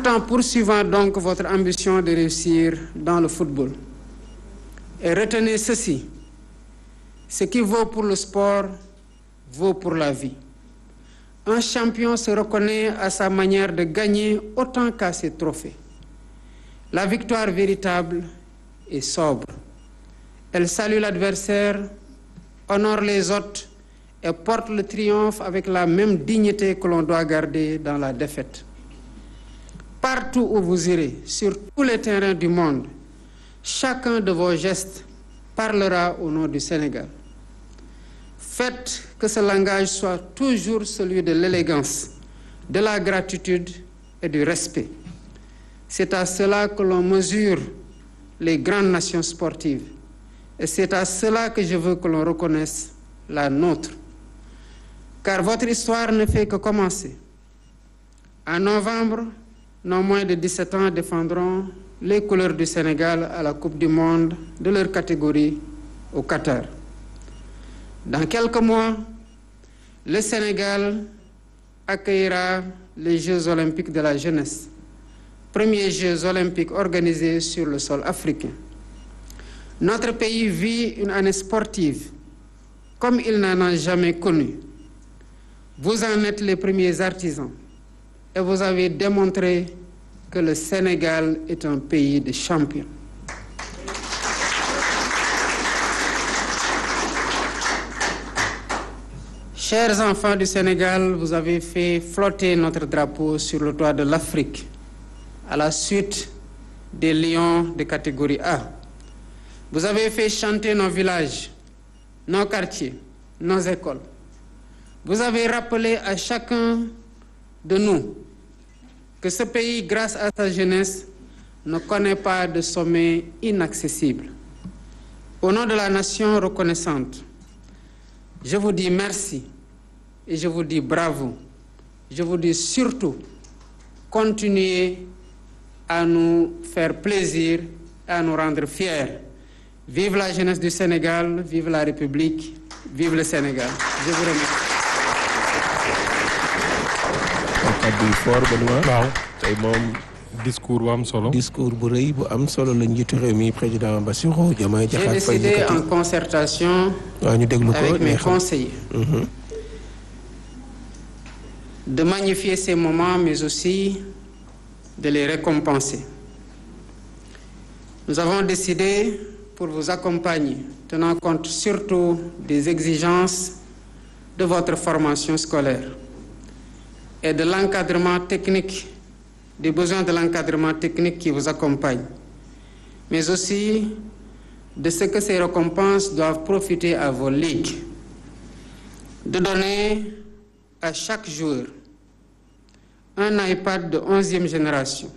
tout en poursuivant donc votre ambition de réussir dans le football. Et retenez ceci, ce qui vaut pour le sport vaut pour la vie. Un champion se reconnaît à sa manière de gagner autant qu'à ses trophées. La victoire véritable est sobre. Elle salue l'adversaire, honore les hôtes et porte le triomphe avec la même dignité que l'on doit garder dans la défaite. Partout où vous irez, sur tous les terrains du monde, chacun de vos gestes parlera au nom du Sénégal. Faites que ce langage soit toujours celui de l'élégance, de la gratitude et du respect. C'est à cela que l'on mesure les grandes nations sportives. Et c'est à cela que je veux que l'on reconnaisse la nôtre. Car votre histoire ne fait que commencer. En novembre, nos moins de 17 ans défendront les couleurs du Sénégal à la Coupe du Monde de leur catégorie au Qatar. Dans quelques mois, le Sénégal accueillera les Jeux olympiques de la jeunesse, premiers Jeux olympiques organisés sur le sol africain. Notre pays vit une année sportive comme il n'en a jamais connu. Vous en êtes les premiers artisans et vous avez démontré que le Sénégal est un pays de champions. Chers enfants du Sénégal, vous avez fait flotter notre drapeau sur le toit de l'Afrique à la suite des lions de catégorie A. Vous avez fait chanter nos villages, nos quartiers, nos écoles. Vous avez rappelé à chacun de nous que ce pays, grâce à sa jeunesse, ne connaît pas de sommet inaccessible. Au nom de la nation reconnaissante, je vous dis merci et je vous dis bravo. Je vous dis surtout, continuez à nous faire plaisir, à nous rendre fiers. Vive la jeunesse du Sénégal, vive la République, vive le Sénégal. Je vous remercie. kaddu fort Benoît. waaw tey moom discours bu am solo. discours bu rëy bu am solo la njiitu réew mi président Bassirou Diomaye Diakhar Faye. J'ai décidé en concertation ñu déglu ko avec mes conseillers de magnifier ces moments, mais aussi de les récompenser. Nous avons décidé, pour vous accompagner, tenant compte surtout des exigences de votre formation scolaire et de l'encadrement technique, des besoins de l'encadrement technique qui vous accompagne, mais aussi de ce que ces récompenses doivent profiter à vos ligues, de donner à chaque joueur un iPad de 11e génération,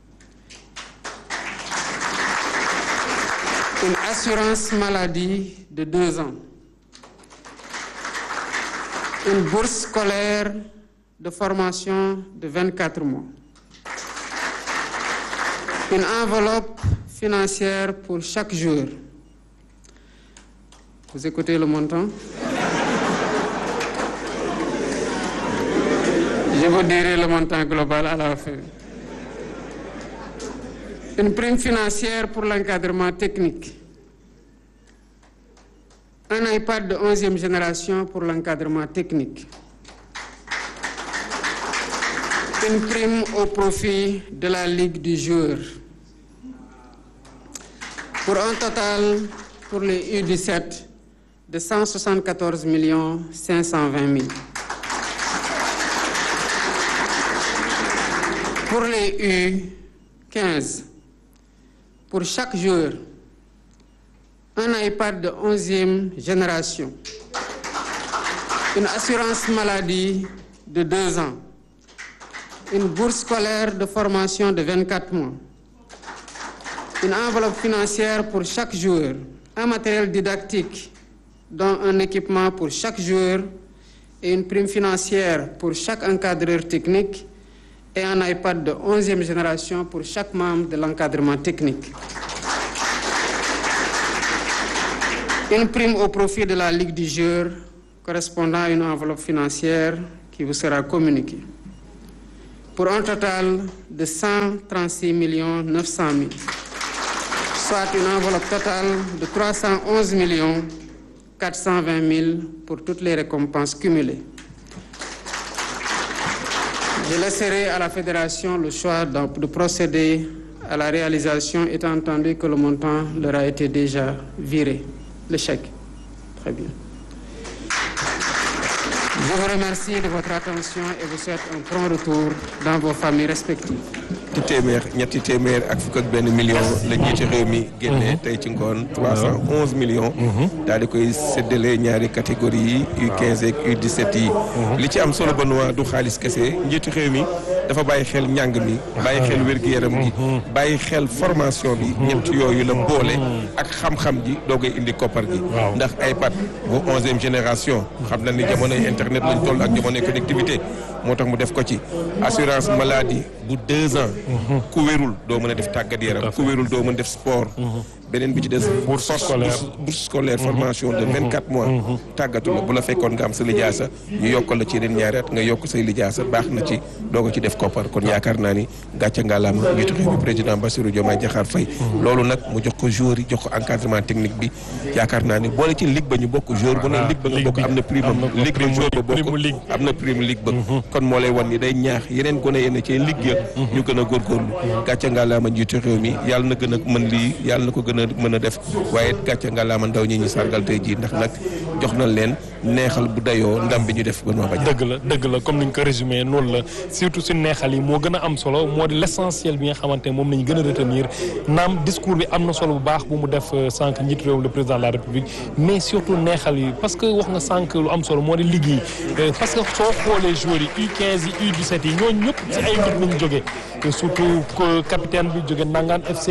une assurance maladie de 2 ans, une bourse scolaire de formation de 24 mois, une enveloppe financière pour chaque joueur. Vous écoutez le montant? Je vous dirai le montant global à la fin. Une prime financière pour l'encadrement technique. Un iPad de 11e génération pour l'encadrement technique. Une prime au profit de la Ligue du joueur. Pour un total, pour les U17, de 174 520 000. Pour les U15, pour chaque joueur, un iPad de 11e génération, une assurance maladie de 2 ans, une bourse scolaire de formation de 24 mois, une enveloppe financière pour chaque joueur, un matériel didactique, dont un équipement pour chaque joueur et une prime financière pour chaque encadreur technique et un iPad de 11e génération pour chaque membre de l'encadrement technique. Une prime au profit de la Ligue du joueur correspondant à une enveloppe financière qui vous sera communiquée. pour un total de 136 900 000, soit une enveloppe totale de 311 420 000 pour toutes les récompenses cumulées. Je laisserai à la Fédération le choix de procéder à la réalisation, étant entendu que le montant leur a été déjà viré. Le chèque. Très bien. Je vous remercie de votre attention et vous souhaite un prompt retour dans vos familles respectives. ñetti téeméer ak fukk ak benn million la jiite réew mi génne tey ci ngoon 311 millions daal di koy séddale ñaari catégorie yi U15 ak U17 yi li ci am solo Benoît du xaalis kese njiitu réew mi dafa bàyyi xel njàng mi bàyyi xel wér-gu-yaram gi bàyyi xel formation bi ñett yooyu la boole ak xam-xam ji doogay indi koppar gi ndax iPad bu 11e génération xam na ni jamonoy internet lañ toll ak jamonoy connectivité moo tax mu def ko ci assurance maladie bu 2 ans ku wérul doo mën a def tàggat yaram ku wérul doo mën def sport beneen bi ci des bourse scolaire formation de 24 mois tàggatu la bu la fekkoon nga am sa lijaasa ñu yokkal la ci yeneen ñaari at nga yokk say lijaasa baax na ci doo ko ci def koppar kon yaakaar naa ni gàcce ngalaama njiitu réew mi président Bassirou Diomaye Diakhar Faye loolu nag mu jox ko joueur yi jox ko encadrement technique bi yaakaar naa ni boole ci ligue ba ñu bokk joueur bu ne ligue ba nga bokk am na prime am ligue ba joueur ba bokk am na prime ligue ba kon moo lay wan ni day ñaax yeneen gone yenn ci ligue ya ñu gën a góorgóorlu gàcce ngalaama njiitu réew mi yàlla na gën a mën lii yàlla na ko gën a mën a def waaye gàcce ngalaama ndaw ñi ñu sargal tey jii ndax nag jox nañ leen neexal bu dayoo ndam bi ñu def ba noo bañ dëgg la comme ni ñu ko résumé noonu la surtout si neexal yi moo gën a am solo moo di l'essentiel bi nga xamante ne moom nañu gën a retenir naam discours bi am na solo bu baax bu mu def sànq njiitu réew le président de la république mais surtout neexal yi parce que wax nga sànq lu am solo moo di liggéey parce que soo xoolee joueurs yi U15 yi U17 yi ñooñu ñëpp si ay nit lañu jógee surtout capitaine bi jóge Nangaan FC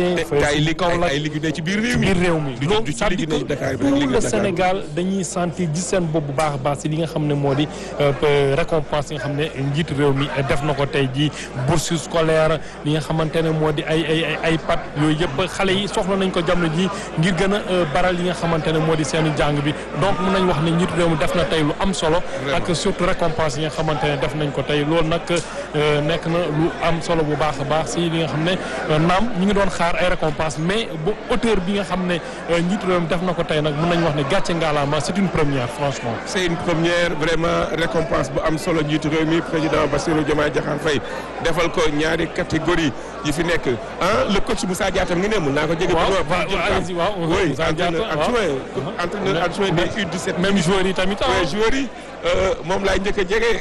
ay ligue ne ci biir réew mi loolu c'est-à-dire que tout le Sénégal dañuy sentir gis seen bopp bu baax a baax si li nga xam ne moo di récompense yi nga xam ne njiitu réew mi def na ko tey jii bourse scolaire li nga xamante ne moo di ay pat yooyu yëpp xale yi soxla nañ ko jamono ji ngir gën a baral li nga xamante ne moo di seen jàng bi donc mun nañ wax ne njiitu réew mi def na tey lu am solo ak surtout récompense yi nga xamante ne def nañ ko tey loolu nag nekk na lu am solo bu baax a baax si li nga xam ne naam ñu ngi doon xaar ay récompense mais bu hauteur bi nga xam ne njiitu réew mi def na ko tey nag mun nañ wax ne gàcce ngalaama c'est une première franchement. c'est une première vraiment récompense bu am solo njiitu réew mi président Bassirou Diomaye Diakhar Faye defal ko ñaari catégorie yi fi nekk le coach Moussa Diatta ngi ne mun naa ko jege. oui entraîneur adjoint des U17. même joueurs yi tamit joueurs yi moom laay njëkk a jege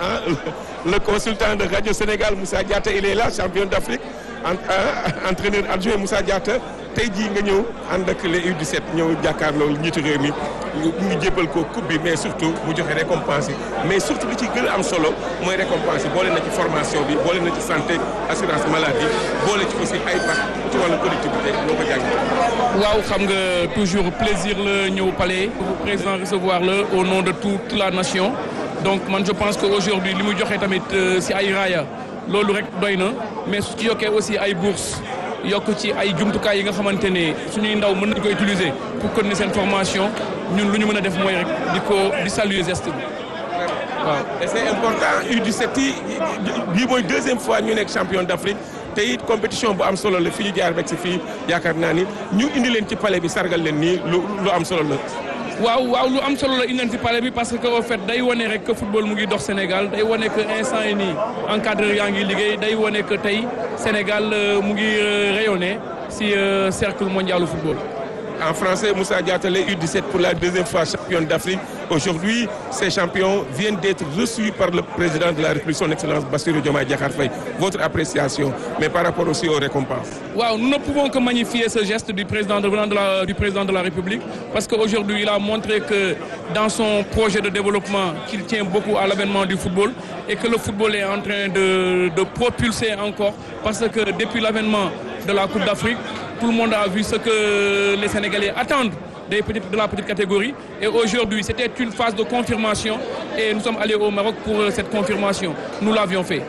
le consultant de Radio Sénégal Moussa Diatta il est là champion d'Afrique entraîneur adjoint Moussa Diatta tey jii nga ñëw ànd ak les U17 ñëw jàkkaarloo njiitu réew mi ñu jébbal ko coupe bi mais surtout mu joxe récompense yi mais surtout li ci gën a am solo mooy récompense yi boole na ci formation bi boole na ci santé assurance maladie boole ci aussi ay pat ci wàllu collectivité loo ko jàngee. waaw xam nga toujours plaisir la ñëw palais président recevoir la au nom de toute la nation donc man je pense que aujourd'hui li mu joxe tamit si ay raaya loolu rek doy na mais su ci yokkee aussi ay bourse yokk ci ay jumtukaay yi nga xamante ne suñuy ndaw mën nañu ko utiliser pour continuer seen formation ñun lu ñu mën a def mooy rek di saluer geste bi waaw. et c'est important U17 yi bii mooy deuxième fois ñu nekk champion d'Afrique te it compétition bu am solo la fi ñu jaar rek si fii yaakaar naa ni ñu indi leen ci palais bi sargal leen nii lu am solo la. waaw lu am solo la indi ci palais bi parce que au fait day wane rek que football mu ngi dox Sénégal day wane que instant yi nii encadreur yaa ngi liggéey day wane que tey Sénégal mu ngi rayonner ci cercle mondial du football. En français, Moussa Diatta, les U17 pour la deuxième fois champion d'Afrique. Aujourd'hui, ces champions viennent d'être reçus par le président de la République, son Excellence Bassirou Diomaye Diakhar Faye. Votre appréciation, mais par rapport aussi aux récompenses. Wow, nous ne pouvons que magnifier ce geste du président de la République, parce qu'aujourd'hui, il a montré que dans son projet de développement, qu'il tient beaucoup à l'avènement du football et que le football est en train de propulser encore, parce que depuis l'avènement de la Coupe d'Afrique, tout le monde a vu ce que les Sénégalais attendent de la petite catégorie. Et aujourd'hui, c'était une phase de confirmation et nous sommes allés au Maroc pour cette confirmation. Nous l'avions fait.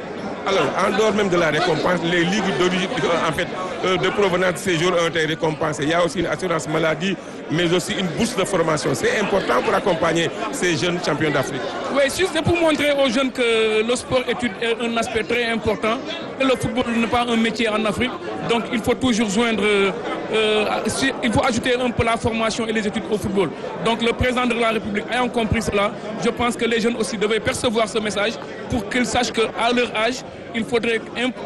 Alors, en dehors même de la récompense, les ligues d'origine, en fait, de provenance de ces jours ont été récompensées. Il y a aussi une assurance maladie, mais aussi une bourse de formation. C'est important pour accompagner ces jeunes champions d'Afrique. Oui, c'est pour montrer aux jeunes que le sport est un aspect très important, que le football n'est pas un métier en Afrique. Donc, il faut toujours joindre, il faut ajouter un peu la formation et les études au football. Donc, le président de la République ayant compris cela, je pense que les jeunes aussi devaient percevoir ce message pour qu'ils sachent qu'à leur âge, il faudrait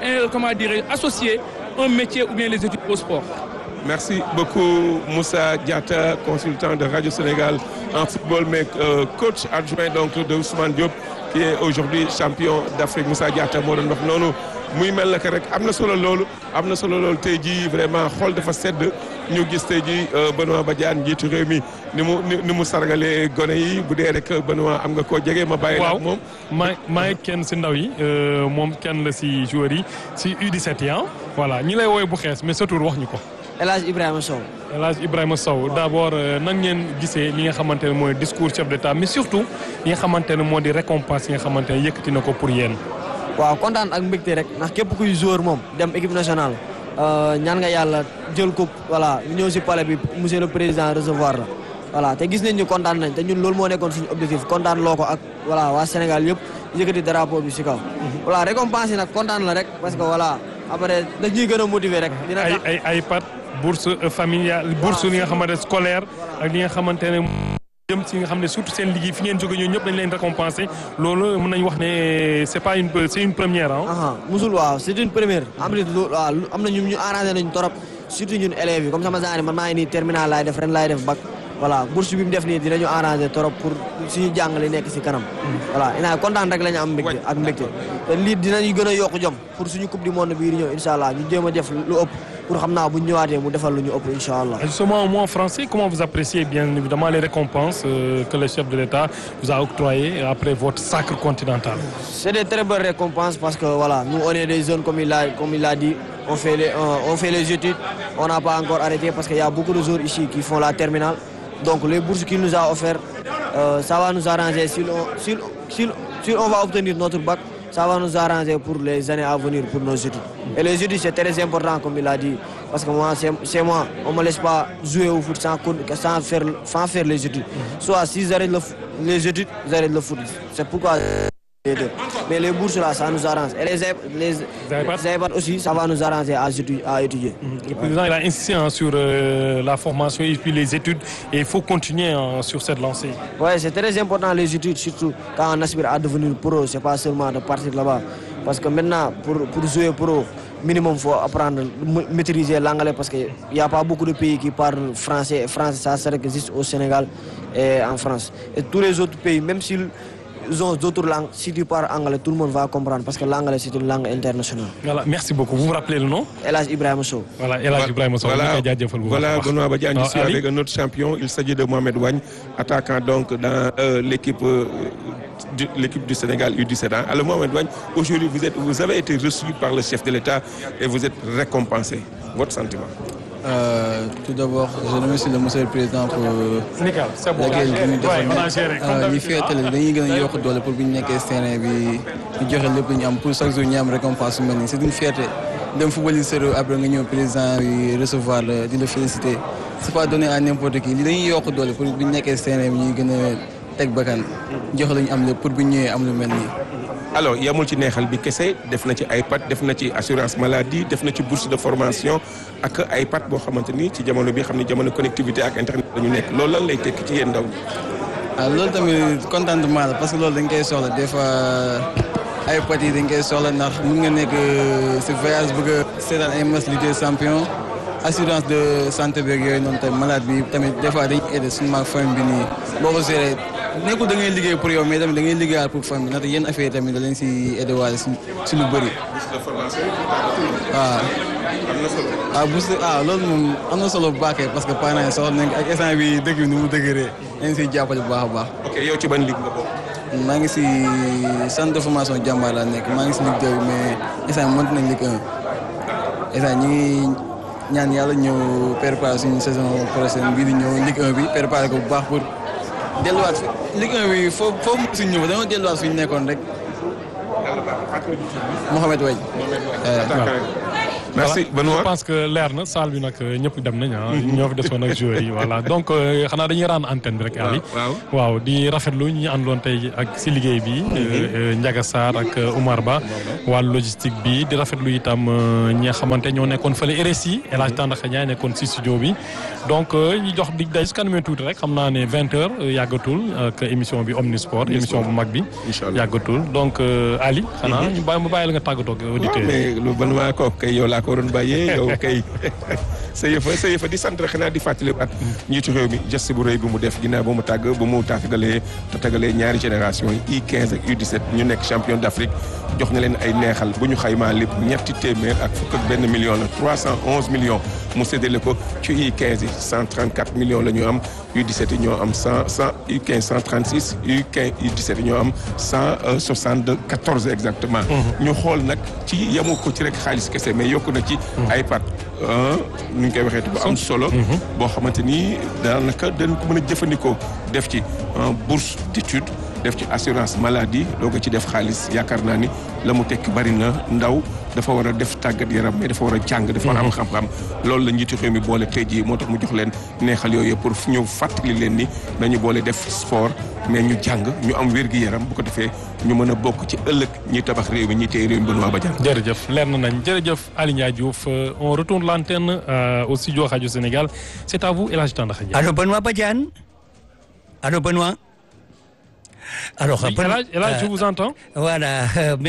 associer un métier ou bien les études au sport. Merci beaucoup Moussa Diatta, consultant de Radio Sénégal en football, mais coach adjoint donc de Ousmane Diop, qui est aujourd'hui champion d'Afrique. Moussa Diatta moo doon wax noonu muy mel naka rek am na solo loolu tey jii vraiment xool dafa sedd ñu gis tey jii Benoît Badiane njiitu réew mi ni mu sargalee gone yi bu dee rek Benoît am nga koo jege ma bàyyi la moom. maa kenn si ndaw yi moom kenn la si joueurs yi si U17 yi voilà ñi lay woowee bu xees mais surtout wax ñu ko. El Hadj Ibrahima Sow. El Hadj Ibrahima Sow d'abord nan ngeen gisee li nga xamante ne mooy discours chef d'État mais surtout li nga xamante ne moo di récompense yi nga xamante ne yëkkati na ko pour yéen. waaw kontaan ak mbégte rek ndax képp kuy joueur moom dem équipe nationale ñaan nga yàlla jël coupe voilà ñëw si palais bi monsieur le président recevoir la voilà te gis nañ ni kontaan nañ te ñun loolu moo nekkoon suñu objectif kontaan loo ko ak voilà waa Sénégal yëpp yëkkati drapeau bi si kaw. voilà récompense yi nag kontaan la rek parce que voilà après dañuy gën a motiver rek. dina tax ay pat bourse familiale bourse li nga xamante scolaire ak li nga xamante ne jëm si nga xam ne surtout seen liggéey fi ngeen jóge ñoo ñëpp dañ leen récompenser loolu mën nañu wax ne c'est une première musul waaw c'est une première en plus waaw am na ñu arrangé nañu torop surtout ñun élèves yi comme sama genre man maa ngi nii terminal laay def ren laay def bac voilà bourse bi mu def nii dinañu arrangé torop pour suñu jàngale nekk si kanam voilà ina kontaan rek la ñu am mbégte ak mbégte te lii dinañu gën a yokk jom pour suñu coupe du monde bii di ñëw incha allah ñu jéem a def lu ëpp pour xam naa bu ñu ñëwaatee mu defal lu ñu ëpp incha allah. Justement, moi en français, comment vous appréciez bien évidemment les récompenses que le chef de l'État vous a octroyées après votre sacre continental? C'est des très bonnes récompenses parce que voilà, nous on est des jeunes comme il l'a dit, on fait les études, on n'a pas encore arrêté parce qu'il y a beaucoup de joueurs ici qui font la terminale. Donc les bourses qu'il nous a offertes, ça va nous arranger si on va obtenir notre bac. Ça va nous arranger pour les années à venir pour nos études. Et les études, c'est très important, comme il a dit. Parce que moi, c'est moi, on ne me laisse pas jouer au foot sans faire les études. Soit si j'arrête les études, j'arrête le foot. C'est pourquoi les deux. Mais les bourses, là, ça nous arrange. Et les iPads aussi, ça va nous arranger à étudier. Le président, il a insisté sur la formation et puis les études. Et il faut continuer sur cette lancée. Oui, c'est très important les études, surtout quand on aspire à devenir pro. C'est pas seulement de partir là-bas. Parce que maintenant, pour jouer pro, minimum, il faut apprendre, maîtriser l'anglais parce qu'il n'y a pas beaucoup de pays qui parlent français. France, ça existe au Sénégal et en France. Et tous les autres pays, même s'ils ont d'autres langues, si tu parles anglais, tout le monde va comprendre parce que l'anglais, c'est une langue internationale. Voilà, merci beaucoup. Vous vous rappelez le nom? El Hadj Ibrahima Sow. Voilà, El Hadj Ibrahima Sow. Voilà, Benoît Badiane, je suis avec un autre champion. Il s'agit de Mohamed Wagne, attaquant donc dans l'équipe du Sénégal U17. Alors Mohamed Wagne, aujourd'hui, vous avez été reçu par le chef de l'État et vous êtes récompensé. Votre sentiment? Tout d'abord, je remercie le monsieur le président pour ñu féetale dañuy gën a yokk doole pour bu ñu nekkee terrain bi ñu joxe lépp lu ñu am pour chaque jour ñu am récompense su mel nii c'est une fierté dem footballiste après nga ñëw président bi recevoir la di la féliciter c'est pas donné à n'importe qui li dañuy yokk doole pour bu ñu nekkee terrain bi ñuy gën a teg bakkan joxe lu ñu am lépp pour bu ñu ñëwee am lu mel nii. Alors yamul ci neexal bi kese def na ci iPad def na ci assurance maladie def na ci bourse de formation ak iPad boo xamante ni ci jamono bi xam ne jamono connectivité ak internet dañu nekk loolu lan lay tekki ci yéen ndaw ñi. Loolu tamit contentement la parce que loolu dañ koy soxla des fois iPad yi dañ koy soxla ndax mun nga nekk si voyage bëgg a seetaan ay match Ligue des Champions assurance de santé beeg yooyu noonu tamit malade bi tamit des fois dañuy aider suñu maag famille bi nii boo ko géré nekkul da ngay liggéey pour yow mais tamit da ngay liggéeyal pour famille ndaxte yenn affaire yi tamit da leen si aider waale si lu bëri. waaw bourse loolu moom am na solo bu baaxee parce que parents yi soxla nañ ak instant bi dëkk bi nu mu dëgëree dañ siy jàppale bu baax a baax. ok yow ci ban ligue nga bokk. maa ngi si centre de formation Jàmbaar laa nekk maa ngi si Ligue 2 mais instant bi mënut nañ Ligue 1 instant ñi ngi ñaan yàlla ñëw préparer suñu saison prochaine bii di ñëw Ligue 1 bi préparer ko bu baax pour delluwaat fi Ligue 1 bi foofu suñu ñëw dañoo delluwaat suñu nekkoon rek. Mohamed Wey. merci Benoît. je pense que leer na salle bi nag ñëpp dem nañ ñoo fi desoon ak joueurs yi voilà donc xanaa dañuy rendre antenne bi rek Ali waaw di rafetlu ñi àndoon tey ak si liggéey bi Ndiaga Sarr ak Oumar Ba wàllu logistique bi di rafetlu itam ñi nga xamante ñoo nekkoon fële RSI El Hadj Tandakha Ndiaye nekkoon si studio bi donc ñu jox dig day su kanamee tuuti rek xam naa ne 20h yàggatul ak émission bi Omnisport émission bu mag bi yàggatul donc Ali xanaa ñu bàyyi la nga tàggatoo ak auditeurs mais lu Benoît kooku kay yow laa ko waroon bàyyee yow kay sa yëfa di sant xanaa di fàttali at njiitu réew mi geste bu rëy bi mu def ginnaaw ba mu tàggagalee ñaari génération yi U15 ak U17 ñu nekk champion d'Afrique jox na leen ay neexal bu ñu xaymaa lépp ñetti téeméer ak fukk ak benn million la 311 millions mu séddale ko ci U15 yi 134 millions la ñu am U17 yi ñoo am 100 U15 136 U15 U17 yi ñoo am 174 exactement. ñu xool nag ci yamu ko ci rek xaalis kese mais yokku na ci iPad nu ñu koy waxee bu am solo. boo xamante ni daanaka dañ ko mën a jëfandikoo def ci bourse d'études def ci assurance maladie doo ko ci def xaalis yaakaar naa ni la mu tekki bari na ndaw dafa war a def tàggat yaram mais dafa war a jàng dafa war a am xam-xam loolu la njiitu réew mi boole tey jii moo tax mu jox leen neexal yooyu pour ñëw fàttali leen ni nañu boole def sport mais ñu jàng ñu am wér-gi-yaram bu ko defee ñu mën a bokk ci ëllëg ñi tabax réew mi ñi tey réew mi Benoît Badiane. jërëjëf leer na nañ jërëjëf Aly Ndiaye Diouf on retourne l'antenne au studio Radio Sénégal c'est à vous El Hadj Tandakha Ndiaye. Allô Benoît Badiane. Allô Benoît. Alors, oui, là, je vous entends. Voilà,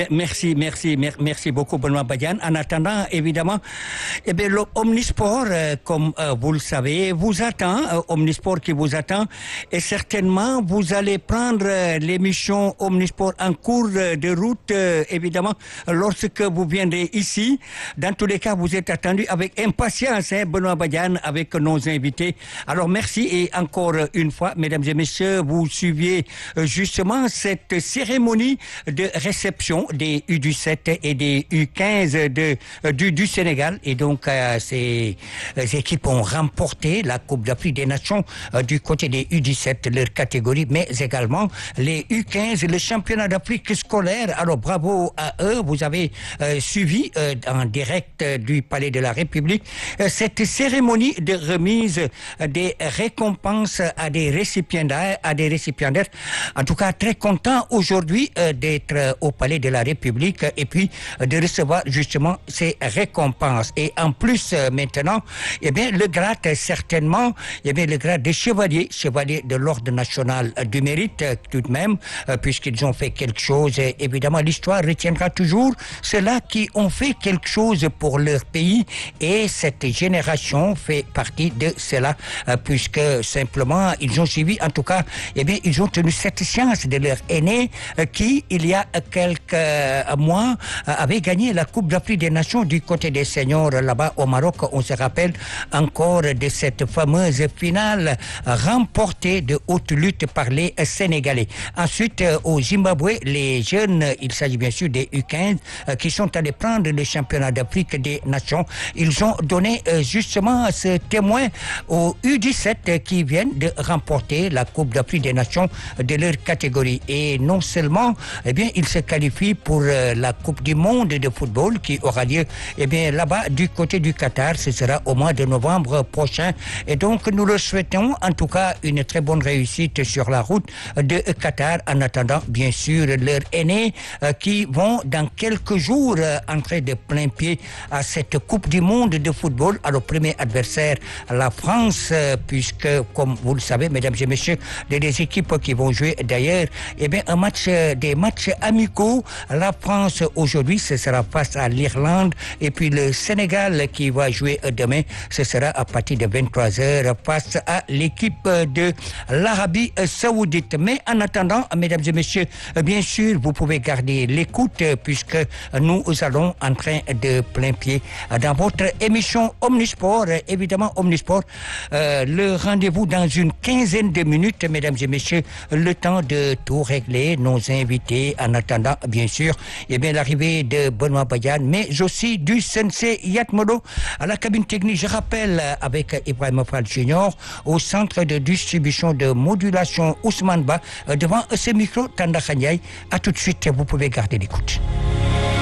merci beaucoup Benoît Badiane. En attendant, évidemment, le Omnisport, comme vous le savez, vous attend, Omnisport qui vous attend, et certainement vous allez prendre l'émission Omnisport en cours de route, évidemment, lorsque vous viendrez ici. Dans tous les cas, vous êtes attendu avec impatience, Benoît Badiane, avec nos invités. Alors, merci et encore une fois, mesdames et messieurs, vous suiviez justement cette cérémonie de réception des U17 et des U15 du Sénégal. Et donc, ces équipes ont remporté la Coupe d'Afrique des Nations du côté des U17, leur catégorie, mais également les U15, le championnat d'Afrique scolaire. Alors, bravo à eux. Vous avez suivi en direct du Palais de la République cette cérémonie de remise des récompenses à des récipiendaires. En tout cas, très content aujourd'hui d'être au Palais de la République et puis de recevoir justement ces récompenses. Et en plus, maintenant, le grade, certainement, le grade de chevalier de l'Ordre national du mérite, tout de même, puisqu'ils ont fait quelque chose. Évidemment, l'histoire retiendra toujours ceux-là qui ont fait quelque chose pour leur pays et cette génération fait partie de cela, puisque simplement, ils ont suivi, en tout cas, ils ont tenu cette science de leur aîné qui, il y a quelques mois, avait gagné la Coupe d'Afrique des Nations du côté des seniors là-bas au Maroc. On se rappelle encore de cette fameuse finale remportée de haute lutte par les Sénégalais. Ensuite, au Zimbabwe, les jeunes, il s'agit bien sûr des U15 qui sont allés prendre le championnat d'Afrique des Nations. Ils ont donné justement ce témoin aux U17 qui viennent de remporter la Coupe d'Afrique des Nations de leur catégorie. Et non seulement, ils se qualifient pour la Coupe du monde de football qui aura lieu, là-bas du côté du Qatar. Ce sera au mois de novembre prochain. Et donc, nous leur souhaitons en tout cas une très bonne réussite sur la route de Qatar. En attendant, bien sûr, leurs aînés qui vont dans quelques jours entrer de plein pied à cette Coupe du monde de football. Alors, premier adversaire, la France, puisque, comme vous le savez, mesdames et messieurs, les équipes qui vont jouer d'ailleurs, des matchs amicaux. La France, aujourd'hui, ce sera face à l'Irlande. Et puis le Sénégal qui va jouer demain, ce sera à partir de 23h face à l'équipe de l'Arabie Saoudite. Mais en attendant, mesdames et messieurs, bien sûr, vous pouvez garder l'écoute puisque nous allons entrer de plein pied dans votre émission Omnisport. Évidemment, Omnisport, le rendez-vous dans une quinzaine de minutes, mesdames et messieurs, le temps de tout régler, nos invités, en attendant, bien sûr, l'arrivée de Benoît Badiane, mais aussi du Sensei Yatmodo à la cabine technique. Je rappelle, avec Ibrahim Fall Junior, au centre de distribution de modulation Ousmane Ba, devant ce micro, Tandakha Ndiaye. À tout de suite, vous pouvez garder l'écoute.